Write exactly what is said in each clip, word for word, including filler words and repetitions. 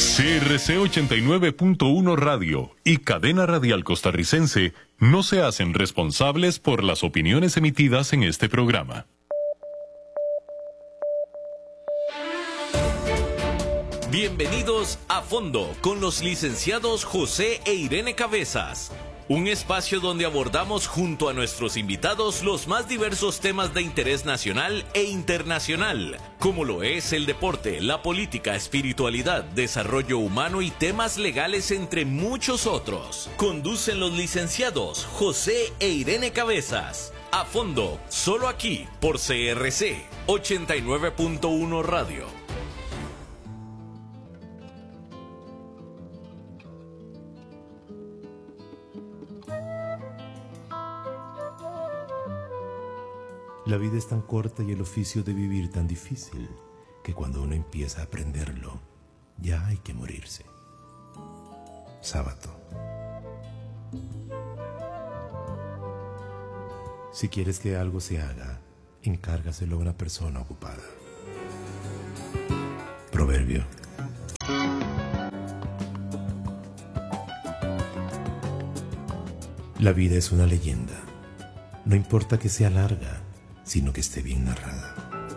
C R C ochenta y nueve punto uno Radio y Cadena Radial Costarricense no se hacen responsables por las opiniones emitidas en este programa. Bienvenidos a Fondo con los licenciados José e Irene Cabezas. Un espacio donde abordamos junto a nuestros invitados los más diversos temas de interés nacional e internacional, como lo es el deporte, la política, espiritualidad, desarrollo humano y temas legales, entre muchos otros. Conducen los licenciados José e Irene Cabezas. A Fondo, solo aquí por C R C ochenta y nueve punto uno Radio. La vida es tan corta y el oficio de vivir tan difícil que cuando uno empieza a aprenderlo, ya hay que morirse. Sábato. Si quieres que algo se haga, encárgaselo a una persona ocupada. Proverbio. La vida es una leyenda. No importa que sea larga, sino que esté bien narrada.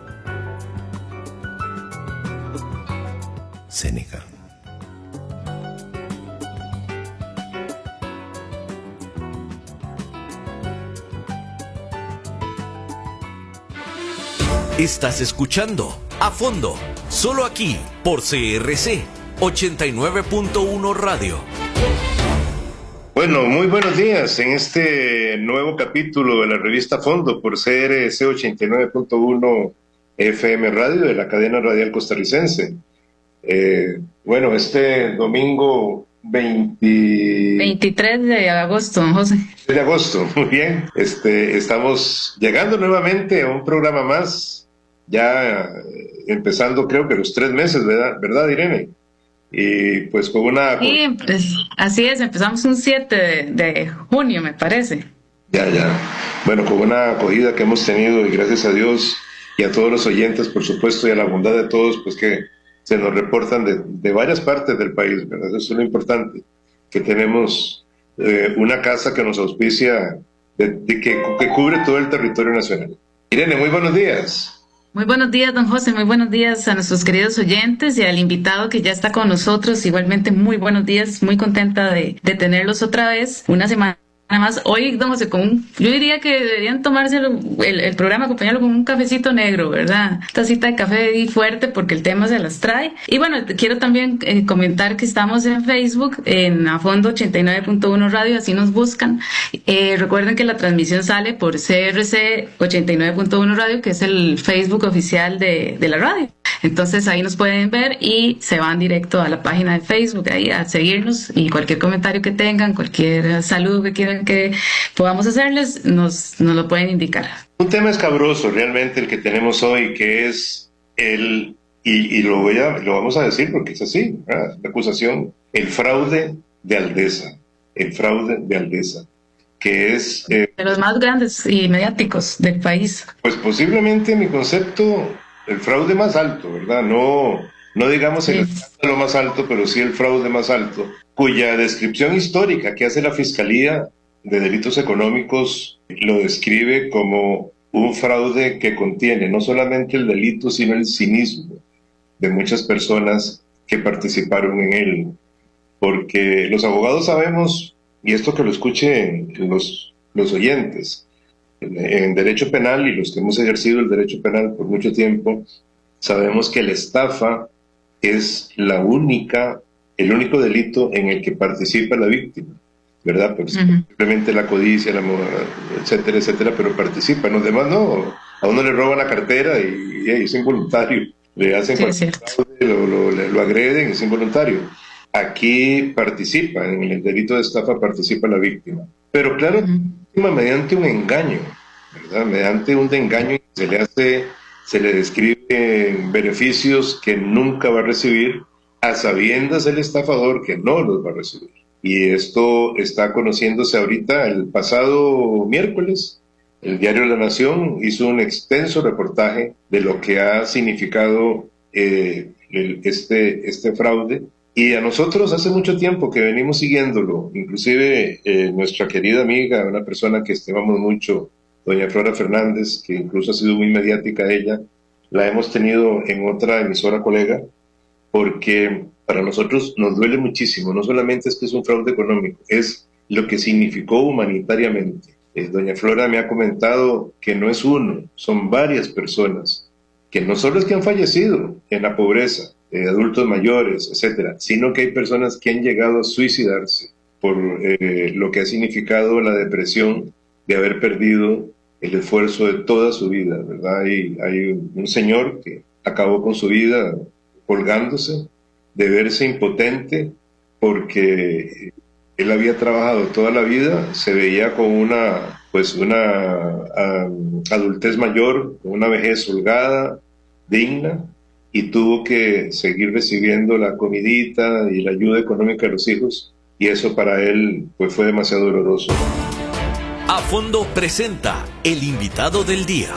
Séneca. Estás escuchando A Fondo, solo aquí por C R C ochenta y nueve punto uno Radio. Bueno, muy buenos días en este nuevo capítulo de la revista Fondo por C R C ochenta y nueve punto uno F M Radio de la cadena radial costarricense. Eh, bueno, este domingo veinte... veintitrés de agosto, don José. de agosto, muy bien. Este, estamos llegando nuevamente a un programa más, ya empezando creo que los tres meses, ¿verdad, ¿verdad Irene? Y pues con una... Sí, pues, así es, empezamos un siete de, de junio, me parece. Ya, ya. Bueno, con una acogida que hemos tenido, y gracias a Dios y a todos los oyentes, por supuesto, y a la bondad de todos, pues que se nos reportan de, de varias partes del país, ¿verdad? Eso es lo importante, que tenemos eh, una casa que nos auspicia, de, de que, que cubre todo el territorio nacional. Irene, muy buenos días. Muy buenos días, don José, muy buenos días a nuestros queridos oyentes y al invitado que ya está con nosotros. Igualmente, muy buenos días, muy contenta de, de tenerlos otra vez, una semana más. Hoy, don José, con un, yo diría que deberían tomarse el, el programa, acompañarlo con un cafecito negro, ¿verdad? Tacita de café fuerte porque el tema se las trae. Y bueno, quiero también eh, comentar que estamos en Facebook, en A Fondo ochenta y nueve punto uno Radio, así nos buscan. Eh, recuerden que la transmisión sale por C R C ochenta y nueve punto uno Radio, que es el Facebook oficial de, de la radio. Entonces ahí nos pueden ver y se van directo a la página de Facebook, ahí a seguirnos, y cualquier comentario que tengan, cualquier saludo que quieran que podamos hacerles, nos, nos lo pueden indicar. Un tema escabroso realmente el que tenemos hoy, que es el, y, y lo, voy a, lo vamos a decir porque es así, ¿verdad? La acusación, el fraude de Aldesa, el fraude de Aldesa, que es... Eh, de los más grandes y mediáticos del país. Pues posiblemente mi concepto, el fraude más alto, ¿verdad? No, no digamos el escándalo más alto, pero sí el fraude más alto, cuya descripción histórica que hace la Fiscalía de Delitos Económicos lo describe como un fraude que contiene no solamente el delito, sino el cinismo de muchas personas que participaron en él. Porque los abogados sabemos, y esto que lo escuchen los, los oyentes, en, en derecho penal, y los que hemos ejercido el derecho penal por mucho tiempo, sabemos que la estafa es la única, el único delito en el que participa la víctima, ¿verdad? Pues uh-huh. Simplemente la codicia, la, etcétera, etcétera, pero participa. Los demás no, a uno le roban la cartera y, y es involuntario, le hacen sí, cualquier fraude, lo, lo, lo agreden, es involuntario. Aquí participa, en el delito de estafa participa la víctima, pero claro, uh-huh. mediante un engaño, ¿verdad? Mediante un engaño se le hace, se le describe beneficios que nunca va a recibir, a sabiendas el estafador que no los va a recibir. Y esto está conociéndose ahorita. El pasado miércoles, el diario La Nación hizo un extenso reportaje de lo que ha significado eh, el, este, este fraude, Y a nosotros hace mucho tiempo que venimos siguiéndolo, inclusive eh, nuestra querida amiga, una persona que estimamos mucho, doña Flora Fernández, que incluso ha sido muy mediática ella, la hemos tenido en otra emisora colega, porque para nosotros nos duele muchísimo, no solamente es que es un fraude económico, es lo que significó humanitariamente. Eh, doña Flora me ha comentado que no es uno, son varias personas, que no solo es que han fallecido en la pobreza, eh, adultos mayores, etcétera, sino que hay personas que han llegado a suicidarse por eh, lo que ha significado la depresión de haber perdido el esfuerzo de toda su vida, ¿verdad? Hay, hay un señor que acabó con su vida colgándose, de verse impotente, porque él había trabajado toda la vida, se veía con una, pues una um, adultez mayor, con una vejez holgada, digna, y tuvo que seguir recibiendo la comidita y la ayuda económica de los hijos, y eso para él pues fue demasiado doloroso. A Fondo presenta el invitado del día.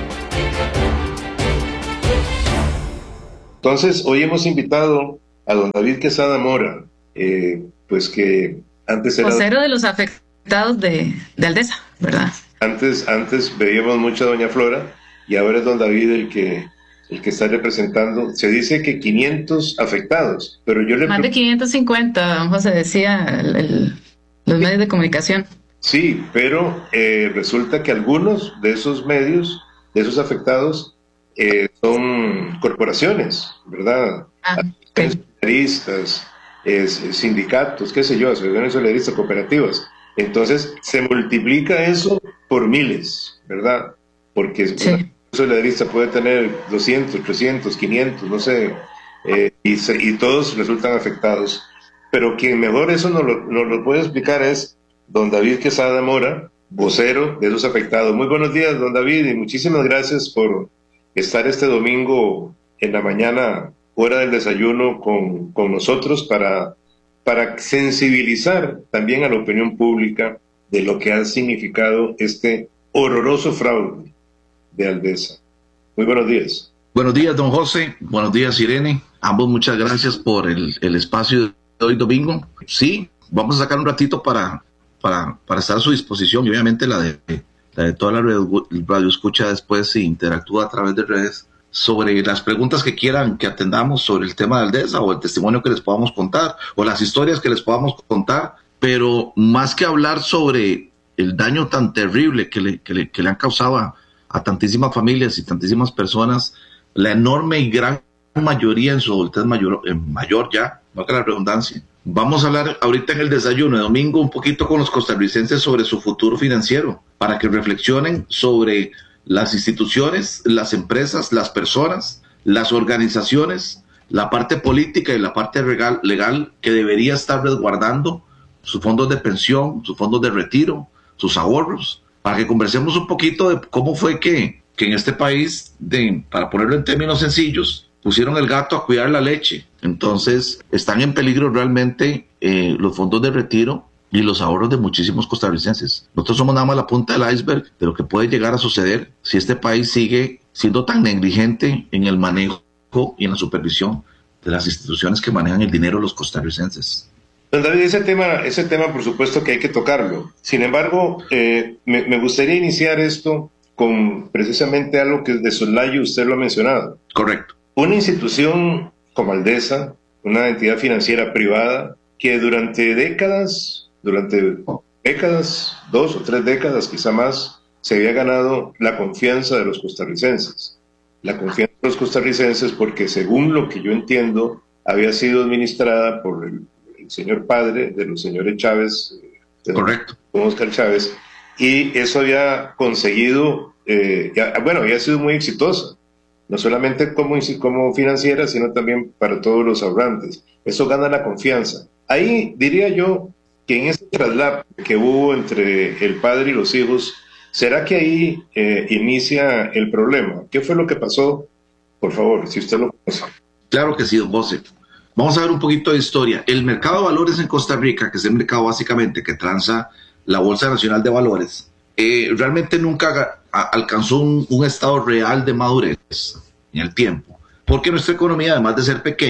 Entonces, hoy hemos invitado a don David Quesada Mora, eh, pues que antes era... vocero de los afectados de, de Aldesa, ¿verdad? Antes, antes veíamos mucho a doña Flora y ahora es don David el que, el que está representando. Se dice que quinientos afectados, pero yo le... Más de quinientos cincuenta, don José, decía el, el, los medios de comunicación. Sí, pero eh, resulta que algunos de esos medios, de esos afectados, eh, son corporaciones, ¿verdad? Ah, okay. Solidaristas, eh, sindicatos, qué sé yo, asociaciones solidaristas, cooperativas. Entonces se multiplica eso por miles, ¿verdad? Porque sí. Una solidarista puede tener doscientos, trescientos, quinientos, no sé, eh, y, se, y todos resultan afectados. Pero quien mejor eso nos lo, nos lo puede explicar es don David Quesada Mora, vocero de esos afectados. Muy buenos días, don David, y muchísimas gracias por estar este domingo en la mañana, hora del desayuno, con, con nosotros para, para sensibilizar también a la opinión pública de lo que ha significado este horroroso fraude de Aldesa. Muy buenos días. Buenos días, don José. Buenos días, Irene. Ambos muchas gracias por el, el espacio de hoy domingo. Sí, vamos a sacar un ratito para... Para, para estar a su disposición, y obviamente la de, la de toda la radio, radio escucha después y interactúa a través de redes sobre las preguntas que quieran que atendamos sobre el tema de Aldesa o el testimonio que les podamos contar o las historias que les podamos contar, pero más que hablar sobre el daño tan terrible que le, que le, que le han causado a, a tantísimas familias y tantísimas personas, la enorme y gran mayoría en su adultez mayor, mayor ya, no que la redundancia. Vamos a hablar ahorita en el desayuno de domingo un poquito con los costarricenses sobre su futuro financiero, para que reflexionen sobre las instituciones, las empresas, las personas, las organizaciones, la parte política y la parte legal, legal que debería estar resguardando sus fondos de pensión, sus fondos de retiro, sus ahorros, para que conversemos un poquito de cómo fue que, que en este país, de, para ponerlo en términos sencillos, pusieron el gato a cuidar la leche. Entonces están en peligro realmente eh, los fondos de retiro y los ahorros de muchísimos costarricenses. Nosotros somos nada más la punta del iceberg de lo que puede llegar a suceder si este país sigue siendo tan negligente en el manejo y en la supervisión de las instituciones que manejan el dinero de los costarricenses. Don David, ese tema, ese tema por supuesto que hay que tocarlo. Sin embargo, eh, me, me gustaría iniciar esto con precisamente algo que de soslayo usted lo ha mencionado. Correcto. Una institución como Aldesa, una entidad financiera privada, que durante décadas, durante décadas, dos o tres décadas, quizá más, se había ganado la confianza de los costarricenses. La confianza de los costarricenses porque, según lo que yo entiendo, había sido administrada por el, el señor padre de los señores Chávez, de correcto, don Oscar Chávez, y eso había conseguido, eh, ya, bueno, había sido muy exitosa. No solamente como, como financiera, sino también para todos los ahorrantes. Eso gana la confianza. Ahí diría yo que en ese traslado que hubo entre el padre y los hijos, ¿será que ahí eh, inicia el problema? ¿Qué fue lo que pasó? Por favor, si usted lo conoce. Claro que sí, don José. Vamos a ver un poquito de historia. El mercado de valores en Costa Rica, que es el mercado básicamente que transa la Bolsa Nacional de Valores, Eh, realmente nunca a, alcanzó un, un estado real de madurez en el tiempo, porque nuestra economía, además de ser pequeña,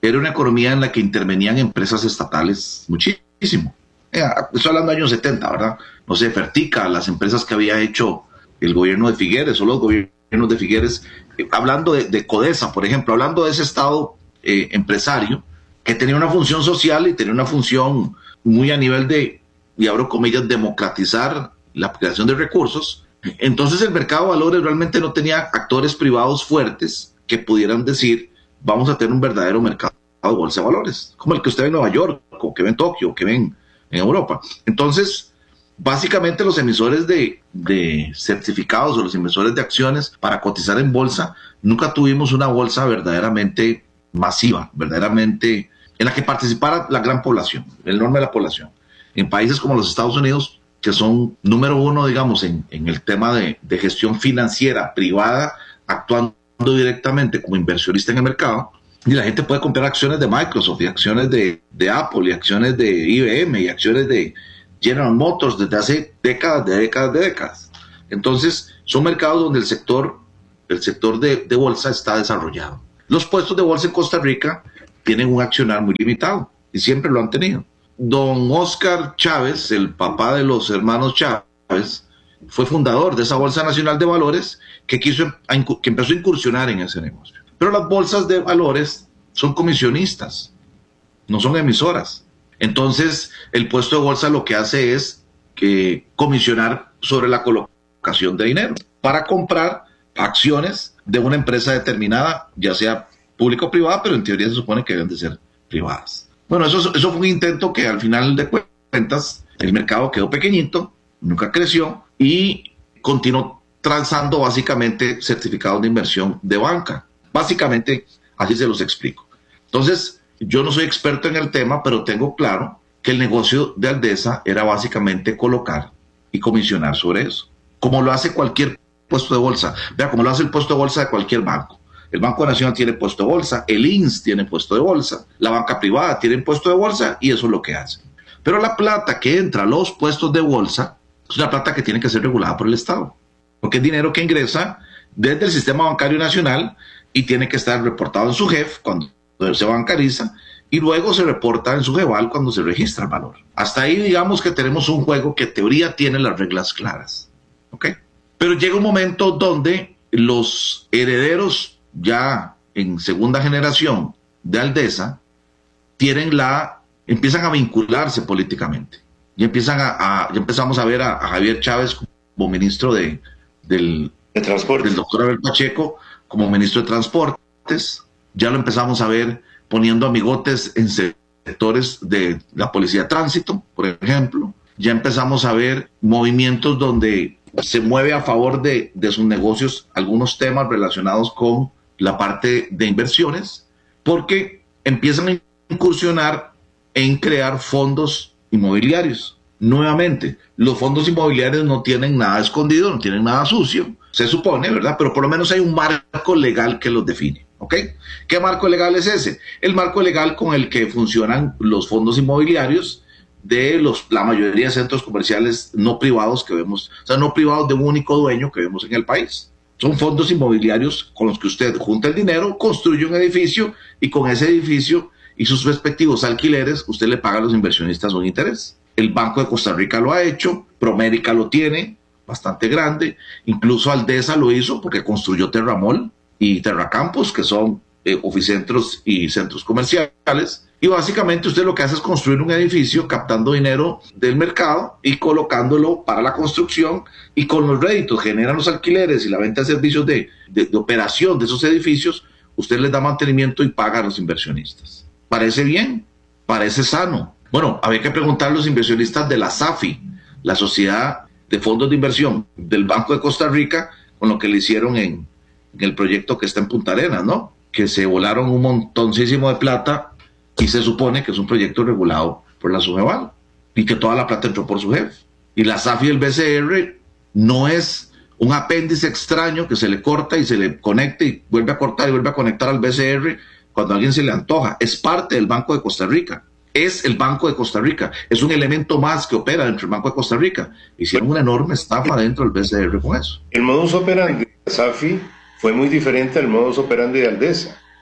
era una economía en la que intervenían empresas estatales muchísimo. Estoy hablando de años setenta, ¿verdad? No sé, Fertica, las empresas que había hecho el gobierno de Figueres o los gobiernos de Figueres, eh, hablando de, de Codesa, por ejemplo, hablando de ese estado eh, empresario que tenía una función social y tenía una función muy a nivel de, y abro comillas, democratizar la creación de recursos. Entonces el mercado de valores realmente no tenía actores privados fuertes que pudieran decir, vamos a tener un verdadero mercado de bolsa de valores, como el que usted ve en Nueva York, o que ve en Tokio, o que ve en, en Europa. Entonces, básicamente los emisores de, de certificados o los emisores de acciones para cotizar en bolsa, nunca tuvimos una bolsa verdaderamente masiva, verdaderamente en la que participara la gran población, el enorme de la población. En países como los Estados Unidos, que son número uno, digamos, en, en el tema de, de gestión financiera privada, actuando directamente como inversionista en el mercado, y la gente puede comprar acciones de Microsoft y acciones de, de Apple y acciones de I B M y acciones de General Motors desde hace décadas, de décadas, de décadas. Entonces, son mercados donde el sector, el sector de, de bolsa está desarrollado. Los puestos de bolsa en Costa Rica tienen un accionar muy limitado y siempre lo han tenido. Don Oscar Chávez, el papá de los hermanos Chávez, fue fundador de esa Bolsa Nacional de Valores que, quiso, que empezó a incursionar en ese negocio. Pero las bolsas de valores son comisionistas, no son emisoras. Entonces, el puesto de bolsa lo que hace es que comisionar sobre la colocación de dinero para comprar acciones de una empresa determinada, ya sea pública o privada, pero en teoría se supone que deben de ser privadas. Bueno, eso, eso fue un intento que al final de cuentas el mercado quedó pequeñito, nunca creció y continuó transando básicamente certificados de inversión de banca. Básicamente, así se los explico. Entonces, yo no soy experto en el tema, pero tengo claro que el negocio de Aldesa era básicamente colocar y comisionar sobre eso, como lo hace cualquier puesto de bolsa. Vea, como lo hace el puesto de bolsa de cualquier banco. El Banco Nacional tiene puesto de bolsa, el I N S S tiene puesto de bolsa, la banca privada tiene puesto de bolsa y eso es lo que hace. Pero la plata que entra a los puestos de bolsa es una plata que tiene que ser regulada por el Estado, porque es dinero que ingresa desde el sistema bancario nacional y tiene que estar reportado en su G E F cuando se bancariza y luego se reporta en su GEVAL cuando se registra el valor. Hasta ahí digamos que tenemos un juego que en teoría tiene las reglas claras, ¿ok? Pero llega un momento donde los herederos ya en segunda generación de Aldesa tienen la, empiezan a vincularse políticamente y empiezan a, a ya empezamos a ver a, a Javier Chávez como ministro de, del, de transporte, del doctor Abel Pacheco como ministro de Transportes, ya lo empezamos a ver poniendo amigotes en sectores de la policía de tránsito, por ejemplo, ya empezamos a ver movimientos donde se mueve a favor de, de sus negocios algunos temas relacionados con la parte de inversiones, porque empiezan a incursionar en crear fondos inmobiliarios. Nuevamente, los fondos inmobiliarios no tienen nada escondido, no tienen nada sucio, se supone, ¿verdad? Pero por lo menos hay un marco legal que los define, ¿ok? ¿Qué marco legal es ese? El marco legal con el que funcionan los fondos inmobiliarios de los, la mayoría de centros comerciales no privados que vemos, o sea, no privados de un único dueño que vemos en el país. Son fondos inmobiliarios con los que usted junta el dinero, construye un edificio y con ese edificio y sus respectivos alquileres usted le paga a los inversionistas un interés. El Banco de Costa Rica lo ha hecho, Promérica lo tiene, bastante grande, incluso Aldesa lo hizo porque construyó Terramol y Terracampus, que son eh, oficentros y centros comerciales, y básicamente usted lo que hace es construir un edificio captando dinero del mercado y colocándolo para la construcción, y con los réditos generan los alquileres y la venta de servicios de, de, de operación de esos edificios, usted les da mantenimiento y paga a los inversionistas. ¿Parece bien? ¿Parece sano? Bueno, había que preguntar a los inversionistas de la SAFI, la Sociedad de Fondos de Inversión del Banco de Costa Rica, con lo que le hicieron en, en el proyecto que está en Punta Arenas, ¿no? Que se volaron un montoncísimo de plata y se supone que es un proyecto regulado por la SUGEVAL y que toda la plata entró por su jefe. Y la SAFI y el B C R no es un apéndice extraño que se le corta y se le conecta y vuelve a cortar y vuelve a conectar al B C R cuando a alguien se le antoja. Es parte del Banco de Costa Rica. Es el Banco de Costa Rica. Es un elemento más que opera dentro del Banco de Costa Rica. Hicieron una enorme estafa dentro del B C R con eso. El modus operandi de SAFI fue muy diferente al modus operandi de Aldesa.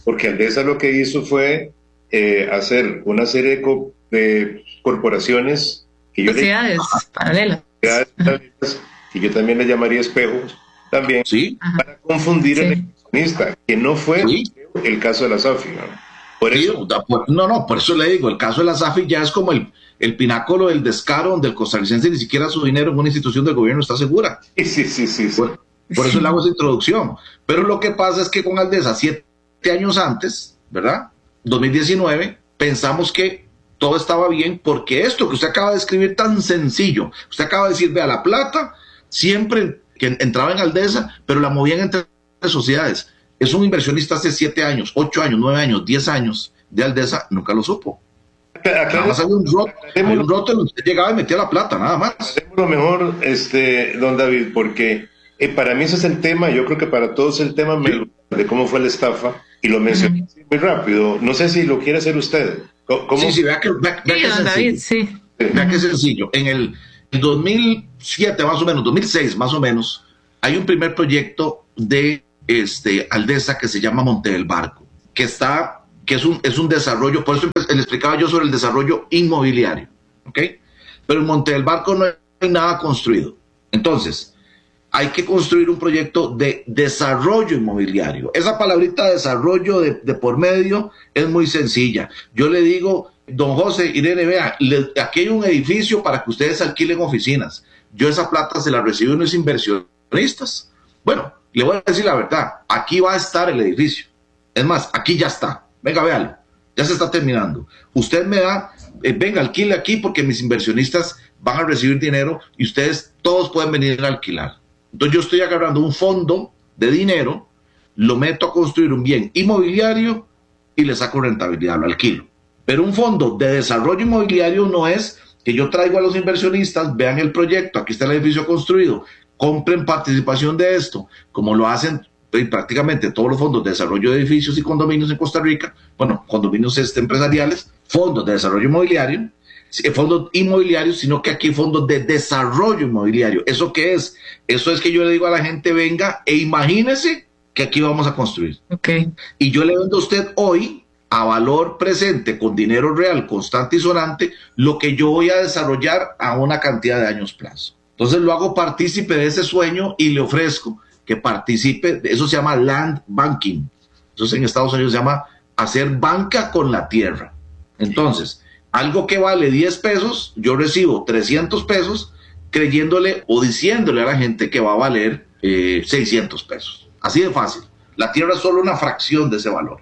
porque Aldesa lo que hizo fue eh, hacer una serie de, co de corporaciones que yo sociedades le, paralelas, paralelas, que yo también le llamaría espejos, también, ¿sí? Para confundir sí. al inversionista, que no fue ¿sí? el caso de la SAFI, ¿no? Por eso. No, no, por eso le digo, el caso de la SAFI ya es como el, el pináculo del descaro, donde el costarricense ni siquiera su dinero en una institución del gobierno está segura. Sí, sí, sí. sí, sí. Por, por eso le hago esa introducción. Pero lo que pasa es que con Aldesa, siete años antes, ¿verdad? dos mil diecinueve, pensamos que todo estaba bien, porque esto que usted acaba de escribir tan sencillo, usted acaba de decir, vea, la plata siempre que entraba en Aldesa, pero la movían entre sociedades. Es un inversionista hace siete años, ocho años, nueve años, diez años de Aldesa, nunca lo supo. Nada más había un roto, había un roto en donde usted llegaba y metía la plata, nada más. Hacemos lo mejor, este, don David, porque eh, para mí ese es el tema, yo creo que para todos el tema sí. de cómo fue la estafa, y lo mencioné uh-huh. muy rápido, no sé si lo quiere hacer usted. ¿Cómo? Sí, sí, vea que, vea, vea sí, que don David, sí. Vea que sencillo. En el, el dos mil siete más o menos, dos mil seis más o menos, hay un primer proyecto de este, Aldesa que se llama Monte del Barco, que está, que es un, es un desarrollo, por eso le explicaba yo sobre el desarrollo inmobiliario, ¿ok? Pero en Monte del Barco no hay nada construido. Entonces, hay que construir un proyecto de desarrollo inmobiliario. Esa palabrita desarrollo de, de por medio es muy sencilla. Yo le digo, don José, Irene, vea, le, aquí hay un edificio para que ustedes alquilen oficinas. Yo esa plata se la recibo a unos inversionistas. Bueno, le voy a decir la verdad, aquí va a estar el edificio. Es más, aquí ya está. Venga, véalo, ya se está terminando. Usted me da, eh, venga, alquile aquí porque mis inversionistas van a recibir dinero y ustedes todos pueden venir a alquilar. Entonces yo estoy agarrando un fondo de dinero, lo meto a construir un bien inmobiliario y le saco rentabilidad, lo alquilo. Pero un fondo de desarrollo inmobiliario no es que yo traigo a los inversionistas, vean el proyecto, aquí está el edificio construido, compren participación de esto, como lo hacen prácticamente todos los fondos de desarrollo de edificios y condominios en Costa Rica, bueno, condominios este, empresariales, fondos de desarrollo inmobiliario, fondos inmobiliarios, sino que aquí fondos de desarrollo inmobiliario. ¿Eso qué es? Eso es que yo le digo a la gente, venga e imagínese que aquí vamos a construir. Okay. Y yo le vendo a usted hoy, a valor presente, con dinero real, constante y sonante, lo que yo voy a desarrollar a una cantidad de años plazo. Entonces lo hago partícipe de ese sueño y le ofrezco que participe, eso se llama land banking. Entonces en Estados Unidos se llama hacer banca con la tierra. Entonces, algo que vale diez pesos, yo recibo trescientos pesos, creyéndole o diciéndole a la gente que va a valer eh, seiscientos pesos. Así de fácil. La tierra es solo una fracción de ese valor.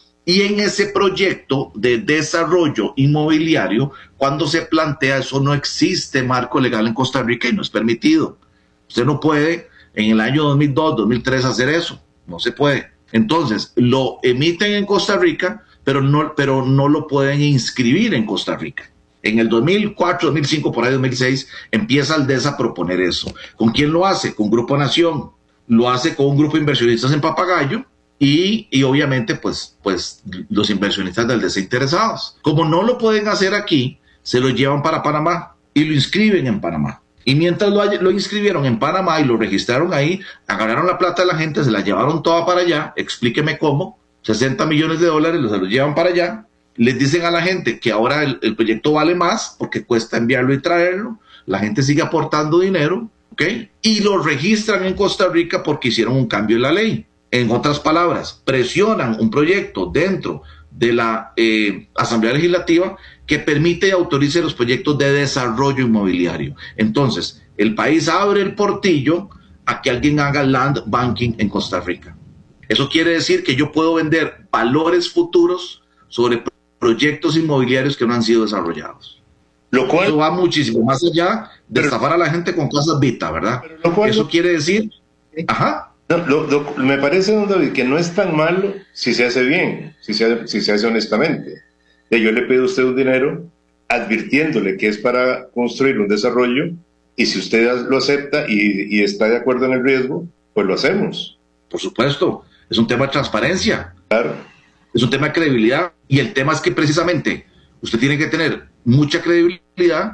Y en ese proyecto de desarrollo inmobiliario, cuando se plantea, eso no existe marco legal en Costa Rica y no es permitido. Usted no puede en el año dos mil dos, dos mil tres hacer eso. No se puede. Entonces, lo emiten en Costa Rica, pero no, pero no lo pueden inscribir en Costa Rica. En el dos mil cuatro, dos mil cinco, por ahí dos mil seis, empieza Aldesa a proponer eso. ¿Con quién lo hace? Con Grupo Nación. Lo hace con un grupo de inversionistas en Papagayo y, y obviamente pues, pues los inversionistas de Aldesa interesados. Como no lo pueden hacer aquí, se lo llevan para Panamá y lo inscriben en Panamá. Y mientras lo, lo inscribieron en Panamá y lo registraron ahí, agarraron la plata de la gente, se la llevaron toda para allá, explíqueme cómo, sesenta millones de dólares, se los llevan para allá, les dicen a la gente que ahora el, el proyecto vale más porque cuesta enviarlo y traerlo, la gente sigue aportando dinero, ¿ok? Y lo registran en Costa Rica porque hicieron un cambio en la ley. En otras palabras, presionan un proyecto dentro de la eh, Asamblea Legislativa que permite y autorice los proyectos de desarrollo inmobiliario. Entonces, el país abre el portillo a que alguien haga land banking en Costa Rica. Eso quiere decir que yo puedo vender valores futuros sobre proyectos inmobiliarios que no han sido desarrollados. Lo cual, eso va muchísimo más allá de pero, estafar a la gente con casas Vita, ¿verdad? Lo cual, eso quiere decir... Ajá. No, lo, lo, me parece, don David, que no es tan malo si se hace bien, si se, si se hace honestamente. Yo le pido a usted un dinero advirtiéndole que es para construir un desarrollo y si usted lo acepta y, y está de acuerdo en el riesgo, pues lo hacemos. Por supuesto, es un tema de transparencia. Claro. Es un tema de credibilidad y el tema es que precisamente usted tiene que tener mucha credibilidad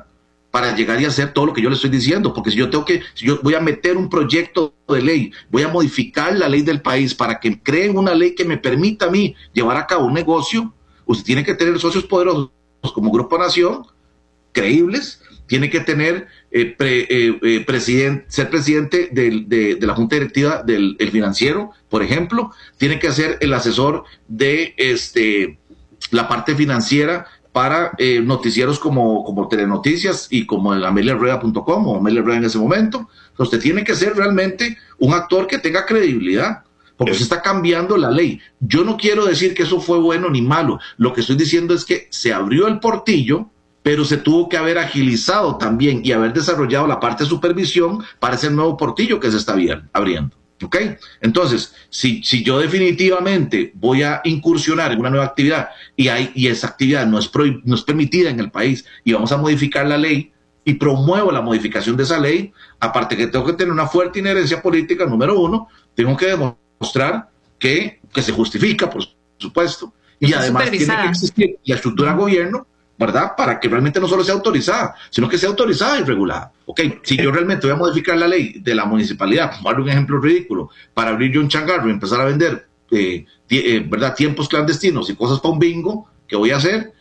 para llegar y hacer todo lo que yo le estoy diciendo, porque si yo tengo que, si yo voy a meter un proyecto de ley, voy a modificar la ley del país para que creen una ley que me permita a mí llevar a cabo un negocio, usted tiene que tener socios poderosos como Grupo Nación, creíbles, tiene que tener eh, pre, eh, eh, presidente, ser presidente del, de, de la Junta Directiva del el financiero, por ejemplo, tiene que ser el asesor de este la parte financiera para eh, noticieros como, como Telenoticias y como el amelia rueda punto com o Amelia Rueda en ese momento. Usted tiene que ser realmente un actor que tenga credibilidad, porque se está cambiando la ley. Yo no quiero decir que eso fue bueno ni malo, lo que estoy diciendo es que se abrió el portillo, pero se tuvo que haber agilizado también y haber desarrollado la parte de supervisión para ese nuevo portillo que se está abriendo. ¿Ok? Entonces, si, si yo definitivamente voy a incursionar en una nueva actividad y, hay, y esa actividad no es, prohib- no es permitida en el país y vamos a modificar la ley y promuevo la modificación de esa ley, aparte que tengo que tener una fuerte inherencia política, número uno, tengo que demostrar que, que se justifica, por supuesto, y además tiene que existir la estructura de gobierno, ¿verdad? Para que realmente no solo sea autorizada, sino que sea autorizada y regulada. Ok, si yo realmente voy a modificar la ley de la municipalidad, como darle un ejemplo ridículo, para abrir yo un changarro y empezar a vender, eh, eh, ¿verdad? Tiempos clandestinos y cosas para un bingo, ¿qué voy a hacer?